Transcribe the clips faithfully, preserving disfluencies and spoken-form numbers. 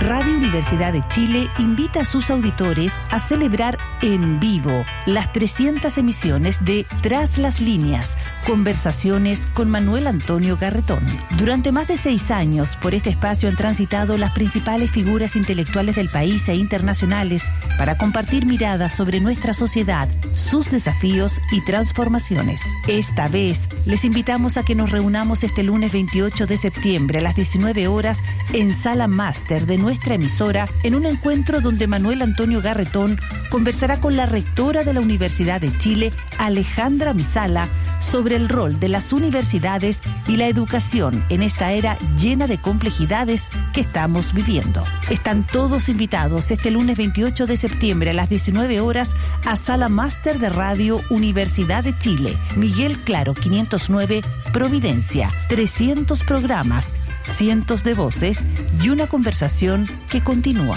Radio Universidad de Chile invita a sus auditores a celebrar en vivo las trescientas emisiones de Tras las Líneas, conversaciones con Manuel Antonio Garretón. Durante más de seis años, por este espacio han transitado las principales figuras intelectuales del país e internacionales para compartir miradas sobre nuestra sociedad, sus desafíos y transformaciones. Esta vez, les invitamos a que nos reunamos este lunes veintiocho de septiembre a las diecinueve horas en Sala Máster de nuestra emisora, en un encuentro donde Manuel Antonio Garretón conversará con la rectora de la Universidad de Chile, Alejandra Misala, sobre el rol de las universidades y la educación en esta era llena de complejidades que estamos viviendo. Están todos invitados este lunes veintiocho de septiembre a las diecinueve horas a Sala Máster de Radio Universidad de Chile, Miguel Claro quinientos nueve, Providencia. trescientos programas, cientos de voces y una conversación que continúa.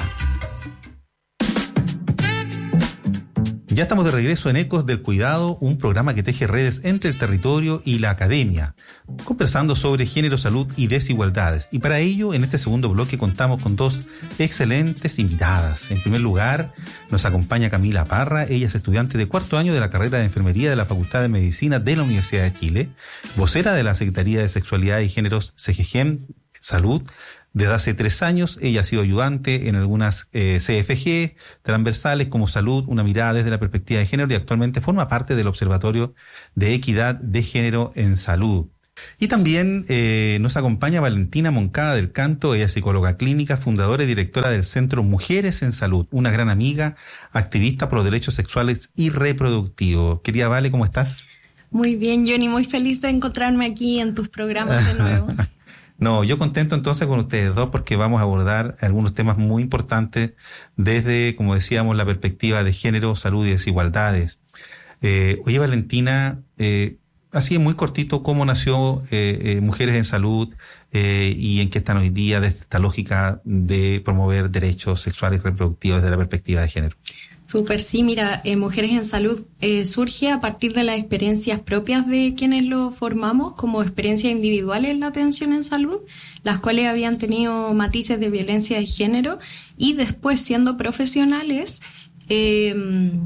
Ya estamos de regreso en Ecos del Cuidado, un programa que teje redes entre el territorio y la academia, conversando sobre género, salud y desigualdades. Y para ello, en este segundo bloque contamos con dos excelentes invitadas. En primer lugar, nos acompaña Camila Parra. Ella es estudiante de cuarto año de la carrera de Enfermería de la Facultad de Medicina de la Universidad de Chile, vocera de la Secretaría de Sexualidad y Géneros C G G E M Salud. Desde hace tres años, ella ha sido ayudante en algunas eh, C F G transversales como Salud, una mirada desde la perspectiva de género, y actualmente forma parte del Observatorio de Equidad de Género en Salud. Y también eh, nos acompaña Valentina Moncada del Canto. Ella es psicóloga clínica, fundadora y directora del Centro Mujeres en Salud, una gran amiga, activista por los derechos sexuales y reproductivos. Querida Vale, ¿cómo estás? Muy bien, Johnny, muy feliz de encontrarme aquí en tus programas de nuevo. No, yo contento entonces con ustedes dos porque vamos a abordar algunos temas muy importantes desde, como decíamos, la perspectiva de género, salud y desigualdades. Eh, oye, Valentina, eh, así muy cortito, ¿cómo nació eh, eh, Mujeres en Salud eh, y en qué están hoy día desde esta lógica de promover derechos sexuales y reproductivos desde la perspectiva de género? Súper, sí, mira, eh, Mujeres en Salud eh, surge a partir de las experiencias propias de quienes lo formamos como experiencias individuales en la atención en salud, las cuales habían tenido matices de violencia de género, y después, siendo profesionales, eh,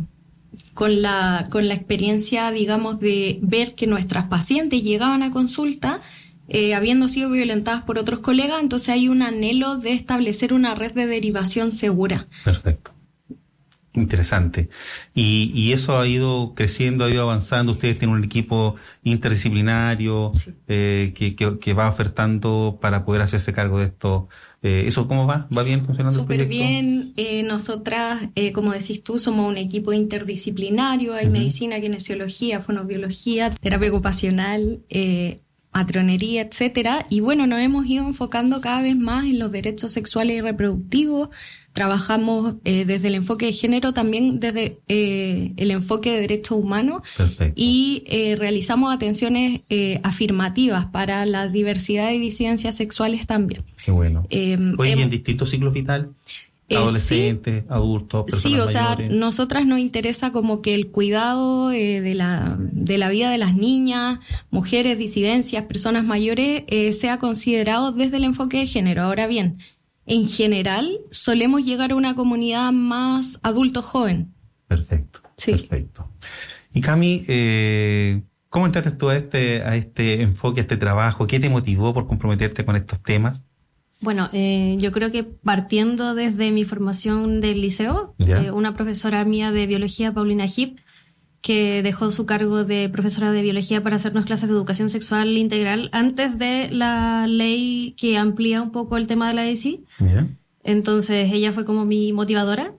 con la, con la experiencia, digamos, de ver que nuestras pacientes llegaban a consulta eh, habiendo sido violentadas por otros colegas, entonces hay un anhelo de establecer una red de derivación segura. Perfecto. Interesante. Y, y eso ha ido creciendo, ha ido avanzando. Ustedes tienen un equipo interdisciplinario, sí. eh, que, que, que va ofertando para poder hacerse cargo de esto. Eh, ¿Eso cómo va? ¿Va bien funcionando Súper el proyecto? Súper bien. Eh, nosotras, eh, como decís tú, somos un equipo interdisciplinario. Hay uh-huh. medicina, kinesiología, fonobiología, terapia ocupacional, eh, matronería, etcétera. Y bueno, nos hemos ido enfocando cada vez más en los derechos sexuales y reproductivos. Trabajamos eh, desde el enfoque de género, también desde eh, el enfoque de derechos humanos. Perfecto. Y eh, realizamos atenciones eh, afirmativas para la diversidad y disidencias sexuales también. Qué bueno. Eh, Oye, hemos, ¿en distintos ciclos vitales? Adolescentes, sí, adultos, personas sí, o mayores. sea, nosotras nos interesa como que el cuidado eh, de la de la vida de las niñas, mujeres, disidencias, personas mayores, eh, sea considerado desde el enfoque de género. Ahora bien, en general solemos llegar a una comunidad más adulto-joven. Perfecto, sí. perfecto. Y Cami, eh, ¿cómo entraste tú a este, a este enfoque, a este trabajo? ¿Qué te motivó por comprometerte con estos temas? Bueno, eh, yo creo que partiendo desde mi formación del liceo, eh, una profesora mía de biología, Paulina Hip, que dejó su cargo de profesora de biología para hacernos clases de educación sexual integral antes de la ley que amplía un poco el tema de la E S I. Yeah. Entonces ella fue como mi motivadora.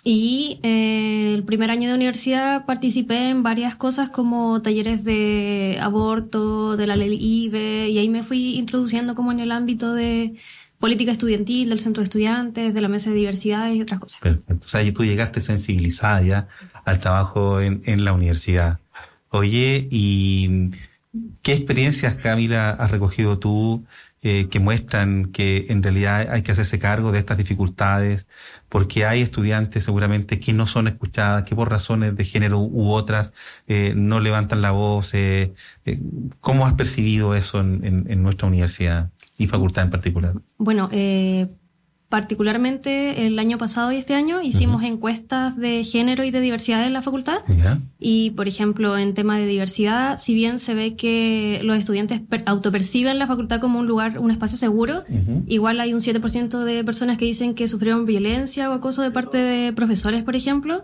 Y eh, el primer año de universidad participé en varias cosas como talleres de aborto, de la ley I B E, y ahí me fui introduciendo como en el ámbito de política estudiantil, del centro de estudiantes, de la mesa de diversidades y otras cosas. Perfecto. O sea, y tú llegaste sensibilizada ya al trabajo en, en la universidad. Oye, ¿y qué experiencias, Camila, has recogido tú eh, que muestran que en realidad hay que hacerse cargo de estas dificultades? Porque hay estudiantes seguramente que no son escuchadas, que por razones de género u otras eh, no levantan la voz. Eh, eh, ¿Cómo has percibido eso en, en, en nuestra universidad y facultad en particular? Bueno, eh, particularmente el año pasado y este año hicimos uh-huh. encuestas de género y de diversidad en la facultad. Yeah. Y, por ejemplo, en tema de diversidad, si bien se ve que los estudiantes per- autoperciben la facultad como un lugar, un espacio seguro, uh-huh. igual hay un siete por ciento de personas que dicen que sufrieron violencia o acoso de parte de profesores, por ejemplo.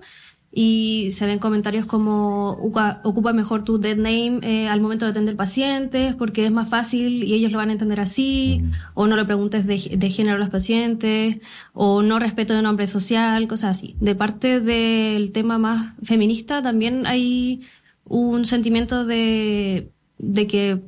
Y se ven comentarios como ocupa mejor tu dead name eh, al momento de atender pacientes porque es más fácil y ellos lo van a entender así, mm. o no le preguntes de, de género a los pacientes, o no respeto de nombre social, cosas así. De parte del tema más feminista también hay un sentimiento de, de que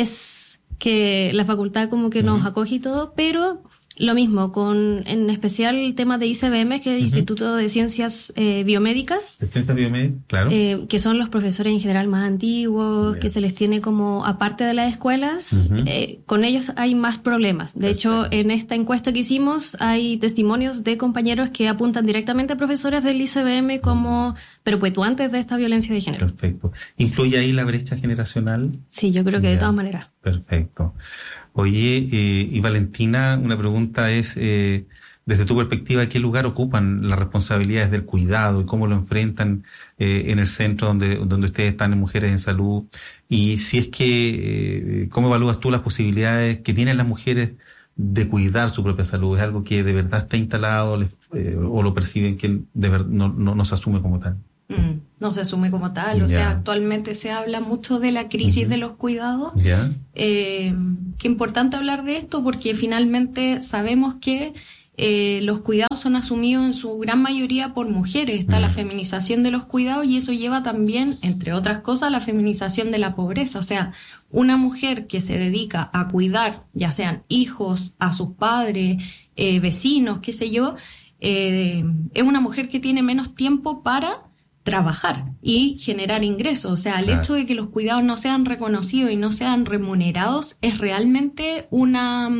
es que la facultad como que mm. nos acoge y todo, pero... Lo mismo, con en especial el tema de I C B M, que es el uh-huh. Instituto de Ciencias eh, Biomédicas. ¿De Ciencias Biomédicas? Claro. Eh, que son los profesores en general más antiguos, yeah. que se les tiene como aparte de las escuelas. Uh-huh. Eh, con ellos hay más problemas. De Perfecto. hecho, en esta encuesta que hicimos hay testimonios de compañeros que apuntan directamente a profesores del I C B M como perpetuantes de esta violencia de género. Perfecto. ¿Influye ahí la brecha generacional? Sí, yo creo que yeah. de todas maneras. Perfecto. Oye, eh, y Valentina, una pregunta es, eh, desde tu perspectiva, ¿qué lugar ocupan las responsabilidades del cuidado y cómo lo enfrentan eh, en el centro donde, donde ustedes están en Mujeres en Salud? Y si es que, eh, ¿cómo evalúas tú las posibilidades que tienen las mujeres de cuidar su propia salud? ¿Es algo que de verdad está instalado les, eh, o lo perciben que de ver, no, no, no se asume como tal? Mm, no se asume como tal, o yeah. sea, actualmente se habla mucho de la crisis uh-huh. de los cuidados. Yeah. Eh, qué importante hablar de esto porque finalmente sabemos que eh, los cuidados son asumidos en su gran mayoría por mujeres. Está uh-huh. la feminización de los cuidados y eso lleva también, entre otras cosas, a la feminización de la pobreza. O sea, una mujer que se dedica a cuidar, ya sean hijos, a sus padres, eh, vecinos, qué sé yo, eh, es una mujer que tiene menos tiempo para trabajar y generar ingresos. O sea, el claro. hecho de que los cuidados no sean reconocidos y no sean remunerados es realmente una,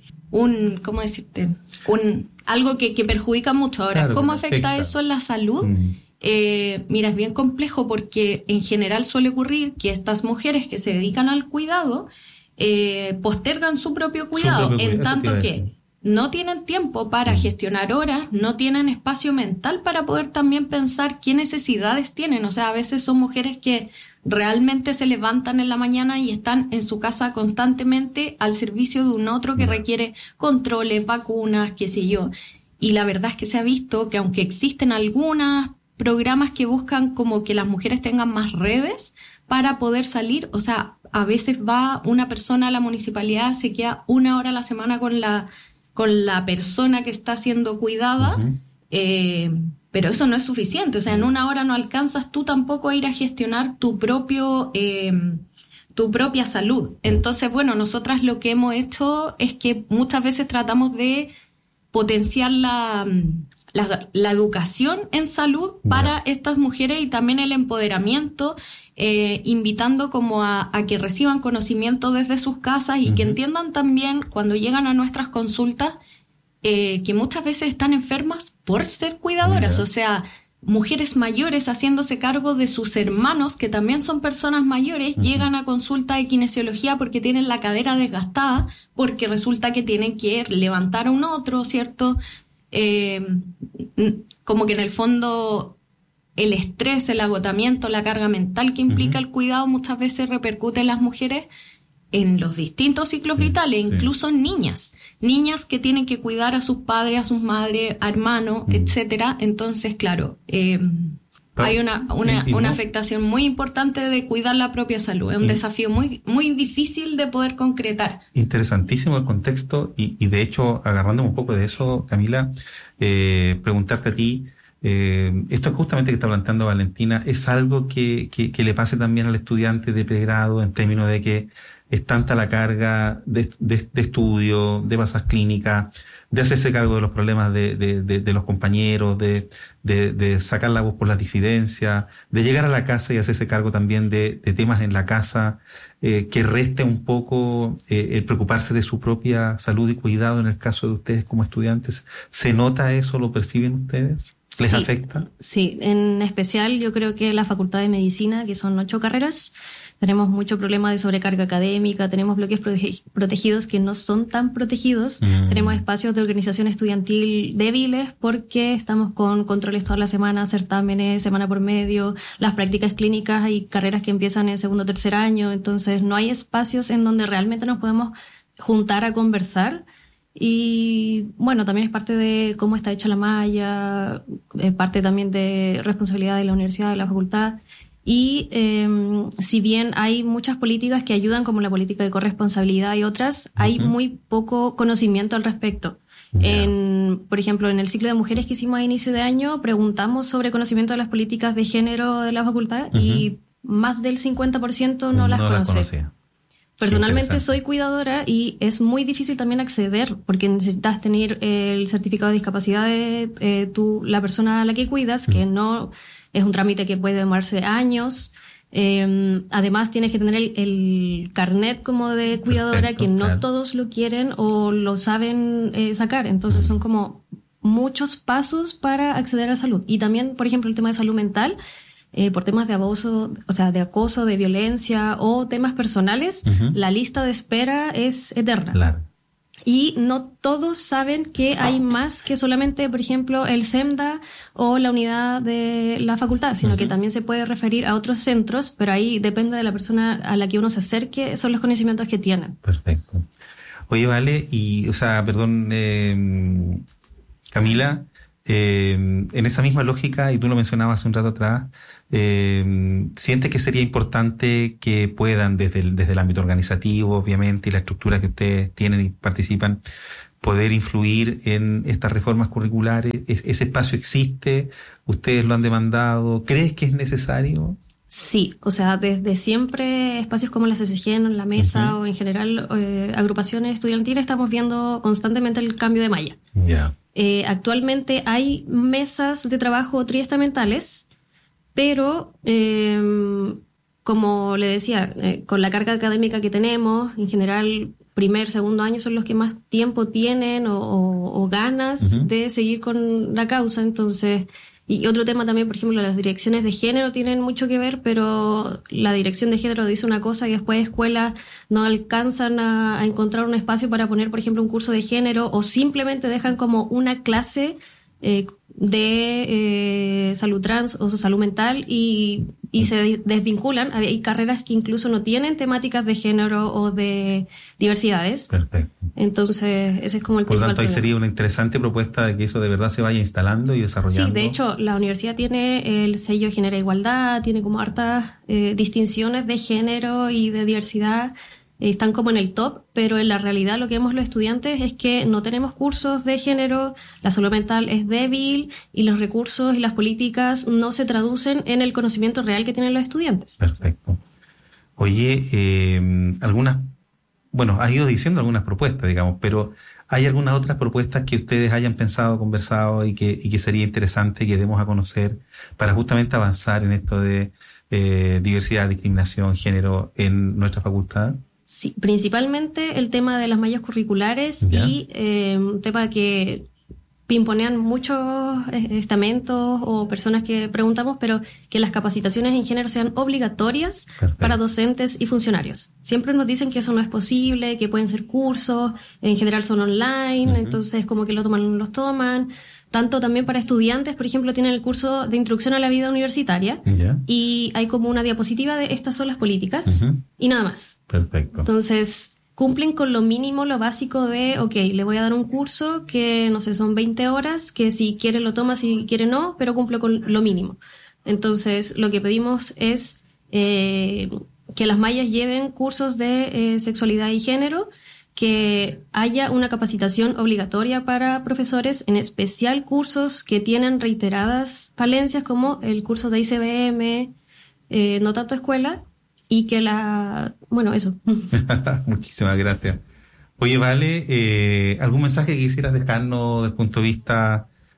un, ¿cómo decirte? Un, algo que, que perjudica mucho. Ahora, claro, ¿cómo afecta, afecta eso en la salud? Mm. Eh, mira, es bien complejo porque en general suele ocurrir que estas mujeres que se dedican al cuidado eh, postergan su propio cuidado, su propio en cuidado, tanto que no tienen tiempo para gestionar horas, no tienen espacio mental para poder también pensar qué necesidades tienen. O sea, a veces son mujeres que realmente se levantan en la mañana y están en su casa constantemente al servicio de un otro que requiere controles, vacunas, qué sé yo. Y la verdad es que se ha visto que aunque existen algunos programas que buscan como que las mujeres tengan más redes para poder salir, o sea, a veces va una persona a la municipalidad, se queda una hora a la semana con la con la persona que está siendo cuidada, uh-huh. eh, pero eso no es suficiente. O sea, en una hora no alcanzas tú tampoco a ir a gestionar tu propio eh, tu propia salud. Entonces, bueno, nosotras lo que hemos hecho es que muchas veces tratamos de potenciar la, la, la educación en salud para yeah. estas mujeres y también el empoderamiento, Eh, invitando como a, a que reciban conocimiento desde sus casas y uh-huh. que entiendan también cuando llegan a nuestras consultas eh, que muchas veces están enfermas por ser cuidadoras, uh-huh. o sea, mujeres mayores haciéndose cargo de sus hermanos que también son personas mayores, uh-huh. llegan a consulta de kinesiología porque tienen la cadera desgastada, porque resulta que tienen que levantar a un otro, ¿cierto? Eh, como que en el fondo el estrés, el agotamiento, la carga mental que implica uh-huh. el cuidado muchas veces repercute en las mujeres en los distintos ciclos sí, vitales, sí. incluso en niñas. Niñas que tienen que cuidar a sus padres, a sus madres, a hermanos, uh-huh. etcétera. Entonces, claro, eh, Pero, hay una una, y, y una no, afectación muy importante de cuidar la propia salud. Es un y, desafío muy muy difícil de poder concretar. Interesantísimo el contexto y, y de hecho, agarrándome un poco de eso, Camila, eh, preguntarte a ti, Eh, esto es justamente que está planteando Valentina, ¿es algo que, que, que le pase también al estudiante de pregrado en términos de que es tanta la carga de, de, de estudio, de pasas clínicas, de hacerse cargo de los problemas de, de, de, de los compañeros, de, de, de sacar la voz por las disidencias, de llegar a la casa y hacerse cargo también de, de temas en la casa, eh, que reste un poco eh, el preocuparse de su propia salud y cuidado en el caso de ustedes como estudiantes? ¿Se nota eso? ¿Lo perciben ustedes? ¿Les sí, afecta? Sí, en especial yo creo que la Facultad de Medicina, que son ocho carreras, tenemos mucho problema de sobrecarga académica, tenemos bloques prote- protegidos que no son tan protegidos, mm. tenemos espacios de organización estudiantil débiles porque estamos con controles toda la semana, certámenes, semana por medio, las prácticas clínicas y carreras que empiezan en segundo o tercer año, entonces no hay espacios en donde realmente nos podemos juntar a conversar. Y bueno, también es parte de cómo está hecha la malla, es parte también de responsabilidad de la universidad, de la facultad. Y eh, si bien hay muchas políticas que ayudan, como la política de corresponsabilidad y otras, uh-huh. hay muy poco conocimiento al respecto. Yeah. En, por ejemplo, en el ciclo de mujeres que hicimos a inicio de año, preguntamos sobre conocimiento de las políticas de género de la facultad uh-huh. y más del cincuenta por ciento no, no las conoce. Las conocía. Personalmente soy cuidadora y es muy difícil también acceder porque necesitas tener el certificado de discapacidad de eh, tú, la persona a la que cuidas, uh-huh. que no... Es un trámite que puede demorarse años. Eh, además, tienes que tener el, el carnet como de cuidadora, perfecto, que no claro. todos lo quieren o lo saben eh, sacar. Entonces, mm. son como muchos pasos para acceder a salud. Y también, por ejemplo, el tema de salud mental, eh, por temas de abuso, o sea, de acoso, de violencia o temas personales, uh-huh. la lista de espera es eterna. Claro. Y no todos saben que hay más que solamente, por ejemplo, el SEMDA o la unidad de la facultad, sino uh-huh. que también se puede referir a otros centros, pero ahí depende de la persona a la que uno se acerque, son los conocimientos que tienen. Perfecto. Oye, Vale, y, o sea, perdón, eh, Camila, eh, en esa misma lógica, y tú lo mencionabas hace un rato atrás, eh, ¿sientes que sería importante que puedan, desde el, desde el ámbito organizativo, obviamente, y la estructura que ustedes tienen y participan, poder influir en estas reformas curriculares? ¿Ese espacio existe? ¿Ustedes lo han demandado? ¿Crees que es necesario? Sí, o sea, desde siempre espacios como la C C G en la mesa uh-huh. o en general eh, agrupaciones estudiantiles estamos viendo constantemente el cambio de malla. Ya. Yeah. Eh, actualmente hay mesas de trabajo triestamentales, pero eh, como le decía, eh, con la carga académica que tenemos, en general primer, segundo año son los que más tiempo tienen o, o, o ganas uh-huh. de seguir con la causa. Entonces, y otro tema también, por ejemplo, las direcciones de género tienen mucho que ver, pero la dirección de género dice una cosa y después escuelas no alcanzan a, a encontrar un espacio para poner, por ejemplo, un curso de género, o simplemente dejan como una clase eh, de eh, salud trans o salud mental y, y se desvinculan. Hay carreras que incluso no tienen temáticas de género o de diversidades. Perfecto. Entonces, ese es como el Por principal lo tanto, ahí problema. Sería una interesante propuesta de que eso de verdad se vaya instalando y desarrollando. Sí, de hecho, la universidad tiene el sello Genera Igualdad, tiene como hartas eh, distinciones de género y de diversidad. Están como en el top, pero en la realidad lo que vemos los estudiantes es que no tenemos cursos de género, la salud mental es débil y los recursos y las políticas no se traducen en el conocimiento real que tienen los estudiantes. Perfecto. Oye, eh, algunas, bueno, has ido diciendo algunas propuestas, digamos, pero ¿hay algunas otras propuestas que ustedes hayan pensado, conversado y que, y que sería interesante que demos a conocer para justamente avanzar en esto de eh, diversidad, discriminación, género en nuestra facultad? Sí, principalmente el tema de las mallas curriculares ¿ya? Y eh, un tema que pimponean muchos estamentos o personas que preguntamos, pero que las capacitaciones en género sean obligatorias Perfecto. Para docentes y funcionarios. Siempre nos dicen que eso no es posible, que pueden ser cursos, en general son online, uh-huh. entonces como que lo toman, los toman. Tanto también para estudiantes, por ejemplo, tienen el curso de introducción a la vida universitaria yeah. y hay como una diapositiva de estas son las políticas uh-huh. y nada más. Perfecto. Entonces, cumplen con lo mínimo, lo básico de, ok, le voy a dar un curso que, no sé, son veinte horas, que si quiere lo toma, si quiere no, pero cumple con lo mínimo. Entonces, lo que pedimos es eh, que las mallas lleven cursos de eh, sexualidad y género, que haya una capacitación obligatoria para profesores, en especial cursos que tienen reiteradas falencias como el curso de I C B M, eh, no tanto escuela, y que la... bueno, eso. Muchísimas gracias. Oye, Vale, eh, ¿algún mensaje que quisieras dejarnos desde el punto de vista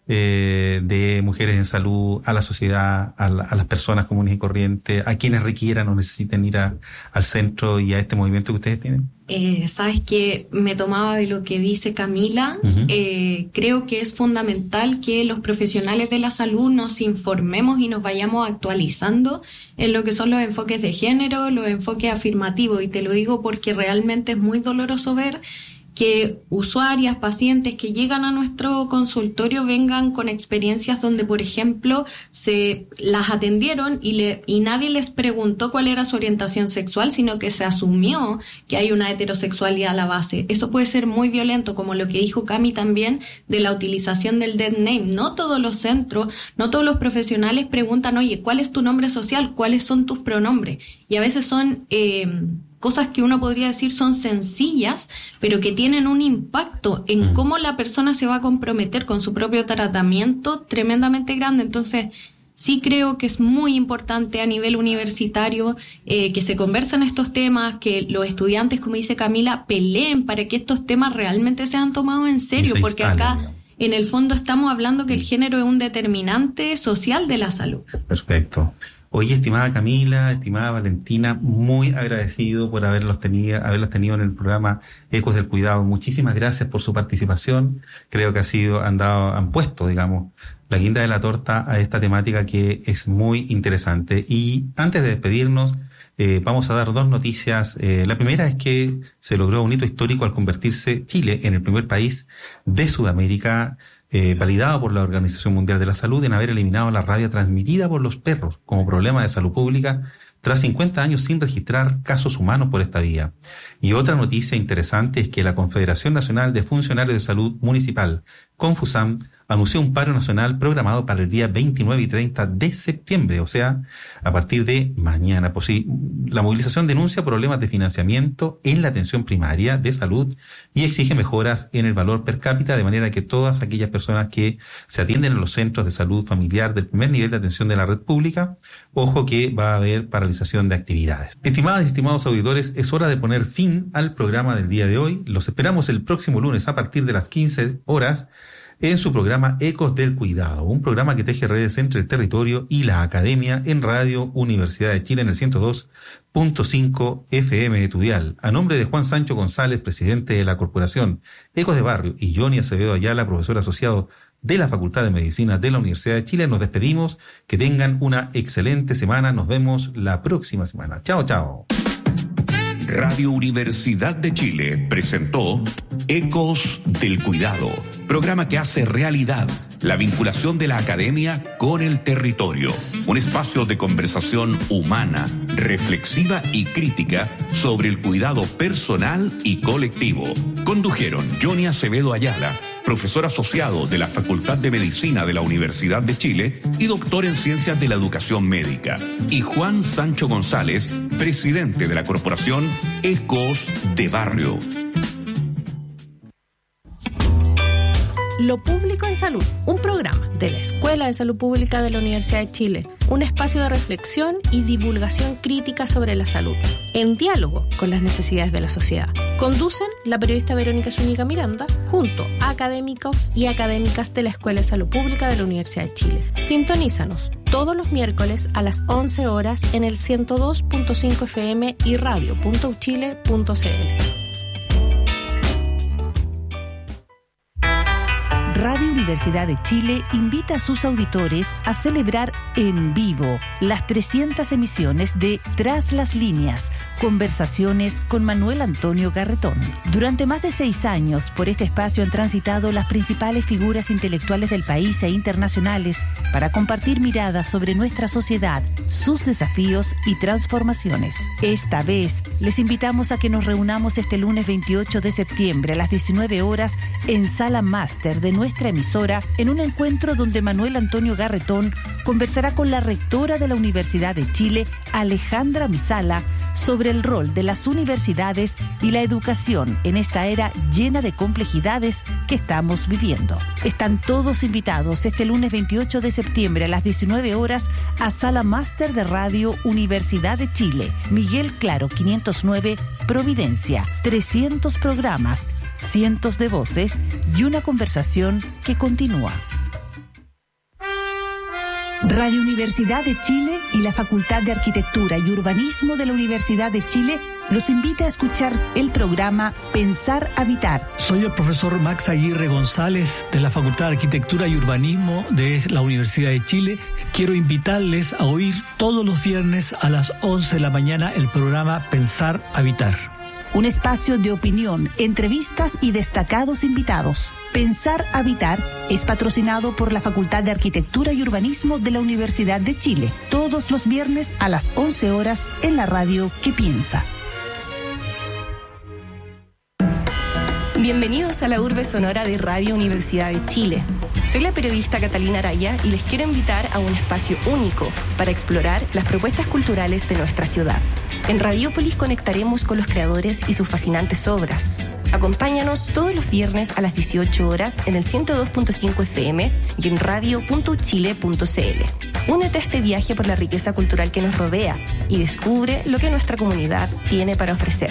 eh, de Mujeres en Salud a la sociedad, a, la, a las personas comunes y corrientes, a quienes requieran o necesiten ir a, al centro y a este movimiento que ustedes tienen? Eh, sabes que me tomaba de lo que dice Camila. Uh-huh. eh, creo que es fundamental que los profesionales de la salud nos informemos y nos vayamos actualizando en lo que son los enfoques de género, los enfoques afirmativos, y te lo digo porque realmente es muy doloroso ver que usuarias, pacientes que llegan a nuestro consultorio vengan con experiencias donde, por ejemplo, se las atendieron y, le, y nadie les preguntó cuál era su orientación sexual, sino que se asumió que hay una heterosexualidad a la base. Eso puede ser muy violento, como lo que dijo Cami también de la utilización del dead name. No todos los centros, no todos los profesionales preguntan, oye, ¿cuál es tu nombre social? ¿Cuáles son tus pronombres? Y a veces son Eh, cosas que uno podría decir son sencillas, pero que tienen un impacto en cómo la persona se va a comprometer con su propio tratamiento tremendamente grande. Entonces, sí creo que es muy importante a nivel universitario eh, que se conversen estos temas, que los estudiantes, como dice Camila, peleen para que estos temas realmente sean tomados en serio, se porque instale, acá, digamos, en el fondo estamos hablando que el género es un determinante social de la salud. Perfecto. Oye, estimada Camila, estimada Valentina, muy agradecido por haberlos tenido, haberlos tenido en el programa Ecos del Cuidado. Muchísimas gracias por su participación. Creo que ha sido, han dado, han puesto, digamos, la guinda de la torta a esta temática que es muy interesante. Y antes de despedirnos, eh, vamos a dar dos noticias. Eh, la primera es que se logró un hito histórico al convertirse Chile en el primer país de Sudamérica Eh, validado por la Organización Mundial de la Salud en haber eliminado la rabia transmitida por los perros como problema de salud pública tras cincuenta años sin registrar casos humanos por esta vía. Y otra noticia interesante es que la Confederación Nacional de Funcionarios de Salud Municipal, Confusam, anunció un paro nacional programado para el día veintinueve y treinta de septiembre, o sea, a partir de mañana. Pues sí, la movilización denuncia problemas de financiamiento en la atención primaria de salud y exige mejoras en el valor per cápita, de manera que todas aquellas personas que se atienden en los centros de salud familiar del primer nivel de atención de la red pública, ojo que va a haber paralización de actividades. Estimadas y estimados auditores, es hora de poner fin al programa del día de hoy. Los esperamos el próximo lunes a partir de las quince horas en su programa Ecos del Cuidado, un programa que teje redes entre el territorio y la academia en Radio Universidad de Chile en el ciento dos punto cinco F M de tu dial. A nombre de Juan Sancho González, presidente de la Corporación Ecos de Barrio, y Johnny Acevedo Ayala, profesor asociado de la Facultad de Medicina de la Universidad de Chile, nos despedimos. Que tengan una excelente semana. Nos vemos la próxima semana. Chao, chao. Radio Universidad de Chile presentó Ecos del Cuidado, programa que hace realidad la vinculación de la academia con el territorio. Un espacio de conversación humana, reflexiva y crítica sobre el cuidado personal y colectivo. Condujeron Johnny Acevedo Ayala, profesor asociado de la Facultad de Medicina de la Universidad de Chile y doctor en Ciencias de la Educación Médica, y Juan Sancho González, presidente de la Corporación Ecos de Barrio. Lo Público en Salud, un programa de la Escuela de Salud Pública de la Universidad de Chile, un espacio de reflexión y divulgación crítica sobre la salud, en diálogo con las necesidades de la sociedad. Conducen la periodista Verónica Zúñiga Miranda junto a académicos y académicas de la Escuela de Salud Pública de la Universidad de Chile. Sintonízanos todos los miércoles a las once horas en el ciento dos punto cinco F M y radio punto u chile punto c l. Radio Universidad de Chile invita a sus auditores a celebrar en vivo las trescientas emisiones de Tras las Líneas, conversaciones con Manuel Antonio Garretón. Durante más de seis años, por este espacio han transitado las principales figuras intelectuales del país e internacionales para compartir miradas sobre nuestra sociedad, sus desafíos y transformaciones. Esta vez, les invitamos a que nos reunamos este lunes veintiocho de septiembre a las diecinueve horas en Sala Máster de nuestra emisora, en un encuentro donde Manuel Antonio Garretón conversará con la rectora de la Universidad de Chile, Alejandra Misala, sobre el rol de las universidades y la educación en esta era llena de complejidades que estamos viviendo. Están todos invitados este lunes veintiocho de septiembre a las diecinueve horas a Sala Máster de Radio Universidad de Chile, Miguel Claro quinientos nueve, Providencia. trescientos programas, cientos de voces y una conversación que continúa. Radio Universidad de Chile y la Facultad de Arquitectura y Urbanismo de la Universidad de Chile los invita a escuchar el programa Pensar Habitar. Soy el profesor Max Aguirre González de la Facultad de Arquitectura y Urbanismo de la Universidad de Chile. Quiero invitarles a oír todos los viernes a las once de la mañana el programa Pensar Habitar. Un espacio de opinión, entrevistas y destacados invitados. Pensar Habitar es patrocinado por la Facultad de Arquitectura y Urbanismo de la Universidad de Chile. Todos los viernes a las once horas en la radio que piensa. Bienvenidos a la Urbe Sonora de Radio Universidad de Chile. Soy la periodista Catalina Araya y les quiero invitar a un espacio único para explorar las propuestas culturales de nuestra ciudad. En Radiópolis conectaremos con los creadores y sus fascinantes obras. Acompáñanos todos los viernes a las dieciocho horas en el ciento dos punto cinco F M y en radio punto chile punto c l. Únete a este viaje por la riqueza cultural que nos rodea y descubre lo que nuestra comunidad tiene para ofrecer.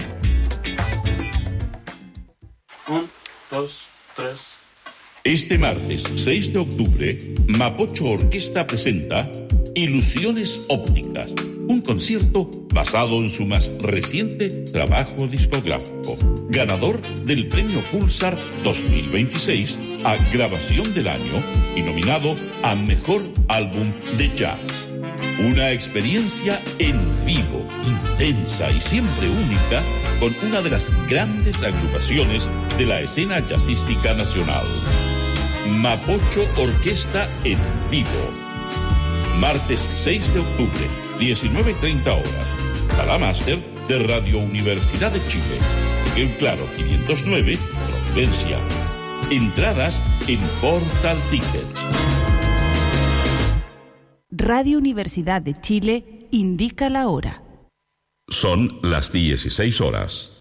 Un, dos, tres. Este martes seis de octubre, Mapocho Orquesta presenta Ilusiones Ópticas, un concierto basado en su más reciente trabajo discográfico, ganador del Premio Pulsar dos mil veintiséis a Grabación del Año y nominado a Mejor Álbum de Jazz. Una experiencia en vivo, intensa y siempre única, con una de las grandes agrupaciones de la escena jazzística nacional. Mapocho Orquesta en vivo. Martes seis de octubre, diecinueve treinta horas. Sala Máster de Radio Universidad de Chile. El Claro quinientos nueve, Providencia. Entradas en Portal Tickets. Radio Universidad de Chile indica la hora. Son las dieciséis horas.